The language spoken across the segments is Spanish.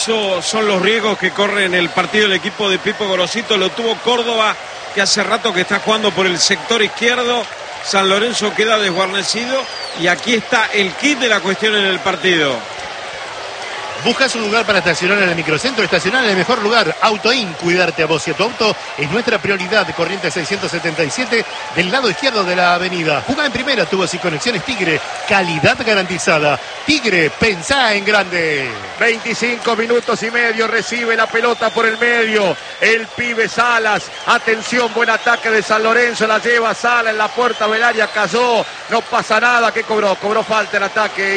Son los riesgos que corre en el partido el equipo de Pipo Gorosito. Lo tuvo Córdoba, que hace rato que está jugando por el sector izquierdo. San Lorenzo queda desguarnecido y aquí está el kit de la cuestión en el partido. ¿Buscas un lugar para estacionar en el microcentro? Estacionar en el mejor lugar. AutoIn, cuidarte a vos y a tu auto es nuestra prioridad. Corriente 677 del lado izquierdo de la avenida. Jugá en primera, tubos y conexiones Tigre. Calidad garantizada. Tigre, pensá en grande. 25 minutos y medio, recibe la pelota por el medio. El pibe Salas. Atención, buen ataque de San Lorenzo. La lleva Salas en la puerta del área. Cayó. No pasa nada. ¿Qué cobró? Cobró falta el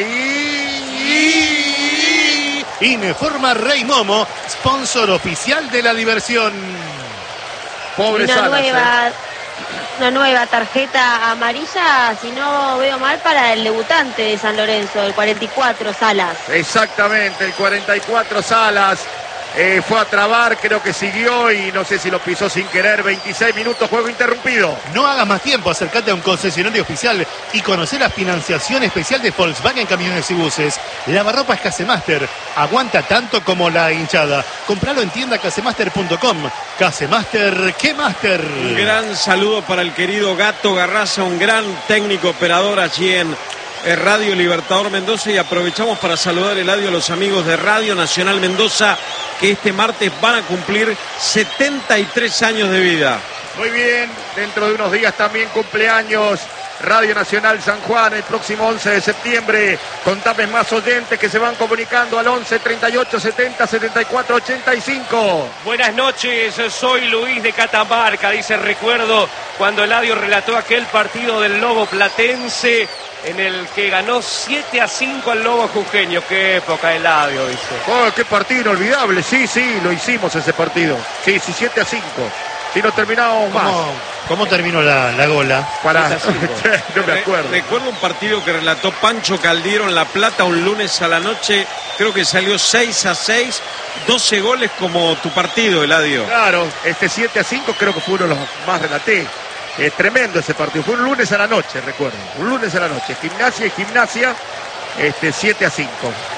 ataque. Informa Rey Momo, sponsor oficial de la diversión. Pobre Salas. Una nueva tarjeta amarilla, si no veo mal, para el debutante de San Lorenzo, el 44, Salas. Exactamente, el 44 Salas. Fue a trabar, creo que siguió y no sé si lo pisó sin querer. 26 minutos, juego interrumpido. No hagas más tiempo, acércate a un concesionario oficial y conocer la financiación especial de Volkswagen Camiones y Buses. Lavarropas Casemaster, aguanta tanto como la hinchada. Compralo en tienda casemaster.com. Casemaster, ¿qué Master? Un gran saludo para el querido Gato Garraza, un gran técnico operador allí en Radio Libertador Mendoza, y aprovechamos para saludar, Eladio, a los amigos de Radio Nacional Mendoza, que este martes van a cumplir 73 años de vida. Muy bien, dentro de unos días también cumpleaños Radio Nacional San Juan, el próximo 11 de septiembre. Contame más oyentes que se van comunicando al 11 38 70 74 85. Buenas noches, soy Luis de Catamarca. Dice, recuerdo cuando Eladio relató aquel partido del Lobo Platense en el que ganó 7-5 al Lobo Jujeño. Qué época, Eladio, dice. Oh, qué partido inolvidable. Sí, lo hicimos ese partido. Sí, 7-5. Si no terminamos más. ¿Cómo terminó la gola? No me acuerdo. Recuerdo un partido que relató Pancho Caldiero en La Plata un lunes a la noche. Creo que salió 6-6. 12 goles como tu partido, Eladio. Claro, 7-5 creo que fue uno de los más relaté. Tremendo ese partido. Fue un lunes a la noche, recuerdo. Un lunes a la noche. Gimnasia. 7-5.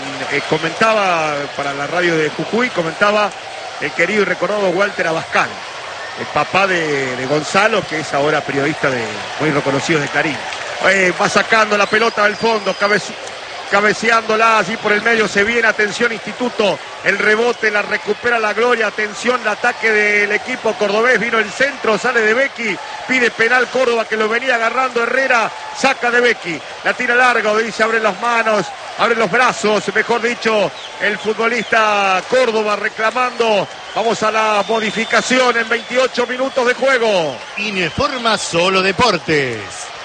Comentaba para la radio de Jujuy, comentaba el querido y recordado Walter Abascal, el papá de Gonzalo, que es ahora periodista muy reconocido de Clarín. Va sacando la pelota del fondo, cabeceándola allí por el medio, se viene, atención Instituto, el rebote, la recupera la Gloria, atención el ataque del equipo cordobés, vino el centro, sale de Becky, pide penal Córdoba que lo venía agarrando Herrera, saca de Becky, la tira largo, dice, abre las manos, abre los brazos, mejor dicho, el futbolista Córdoba reclamando. Vamos a la modificación en 28 minutos de juego. Informa Solo Deportes.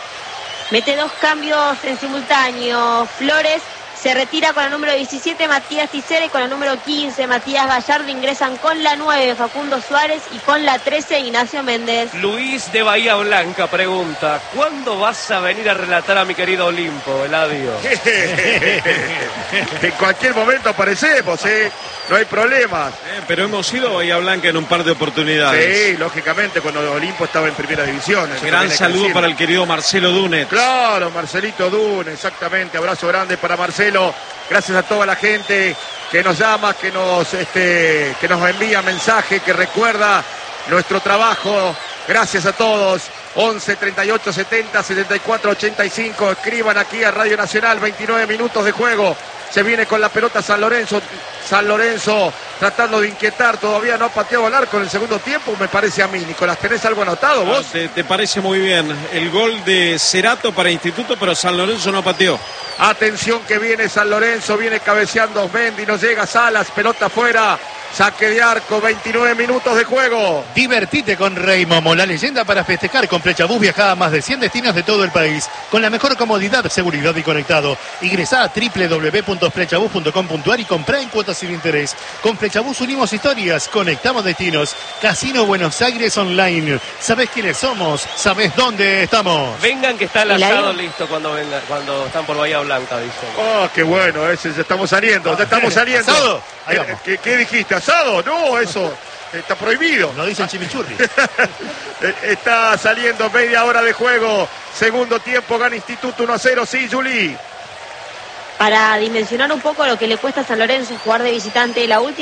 Mete dos cambios en simultáneo. Flores se retira con la número 17, Matías Ticera, y con la número 15, Matías Gallardo, ingresan con la 9, Facundo Suárez, y con la 13, Ignacio Méndez. Luis de Bahía Blanca pregunta, ¿cuándo vas a venir a relatar a mi querido Olimpo, Eladio? En cualquier momento aparecemos, no hay problemas. Pero hemos ido a Bahía Blanca en un par de oportunidades. Sí, lógicamente, cuando Olimpo estaba en primera división. Gran saludo para el querido Marcelo Dunet. Claro, Marcelito Dunet, exactamente. Abrazo grande para Marcelo. Gracias a toda la gente que nos llama, que nos envía mensaje, que recuerda nuestro trabajo. Gracias a todos. 11 38 70 74 85. Escriban aquí a Radio Nacional. 29 minutos de juego. Se viene con la pelota San Lorenzo. San Lorenzo tratando de inquietar. Todavía no ha pateado al arco en el segundo tiempo, me parece a mí. Nicolás, ¿tenés algo anotado vos? Te parece muy bien. El gol de Cerato para Instituto, pero San Lorenzo no pateó. Atención que viene San Lorenzo. Viene cabeceando Osmendi. No llega Salas. Pelota afuera. Saque de arco, 29 minutos de juego. Divertite con Rey Momo, la leyenda para festejar. Con Flechabús viaja a más de 100 destinos de todo el país, con la mejor comodidad, seguridad y conectado. Ingresá a www.flechabús.com.ar y comprá en cuotas sin interés. Con Flechabús unimos historias, conectamos destinos. Casino Buenos Aires Online. ¿Sabés quiénes somos? ¿Sabés dónde estamos? Vengan que está el asado listo cuando están por Bahía Blanca, dicen. Oh, qué bueno, ya estamos saliendo, ya estamos saliendo. ¿Asado? ¿Qué dijiste? ¿Asado? No, eso está prohibido. No dicen chimichurri. Está saliendo media hora de juego. Segundo tiempo, gana Instituto 1-0. Sí, Juli. para dimensionar un poco lo que le cuesta a San Lorenzo jugar de visitante. La última